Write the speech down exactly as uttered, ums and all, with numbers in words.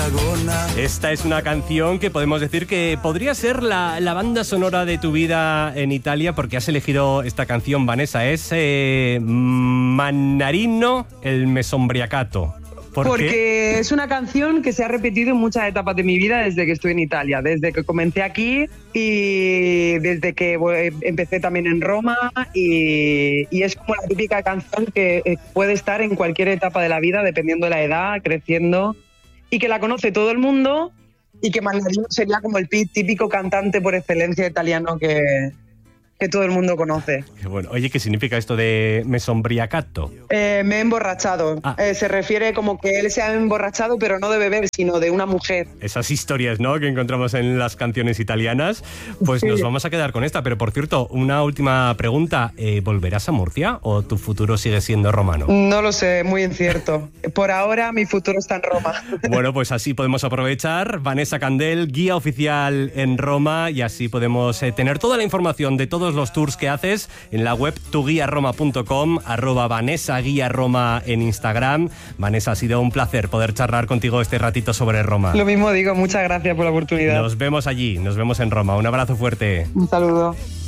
dragona. Esta es una canción que podemos decir que podría ser la, la banda sonora de tu vida en Italia, porque has elegido esta canción, Vanessa. Es eh, Mannarino el Mesombriacato. ¿Por Porque qué? es una canción que se ha repetido en muchas etapas de mi vida desde que estoy en Italia, desde que comencé aquí y desde que empecé también en Roma, y, y es como la típica canción que puede estar en cualquier etapa de la vida, dependiendo de la edad, creciendo, y que la conoce todo el mundo, y que Mannarino sería como el típico cantante por excelencia italiano que... que todo el mundo conoce. Qué bueno. Oye, ¿qué significa esto de mesombriacato? Eh, me he emborrachado. Ah. Eh, se refiere como que él se ha emborrachado, pero no de beber, sino de una mujer. Esas historias, ¿no?, que encontramos en las canciones italianas. Pues sí, nos vamos a quedar con esta. Pero, por cierto, una última pregunta. Eh, ¿Volverás a Murcia o tu futuro sigue siendo romano? No lo sé, muy incierto. Por ahora, mi futuro está en Roma. Bueno, pues así podemos aprovechar. Vanessa Candel, guía oficial en Roma, y así podemos eh, tener toda la información de todos los tours que haces en la web tu guía roma punto com, arroba Vanessa Guía Roma en Instagram. Vanessa, ha sido un placer poder charlar contigo este ratito sobre Roma. Lo mismo digo, muchas gracias por la oportunidad. Nos vemos allí, nos vemos en Roma. Un abrazo fuerte. Un saludo.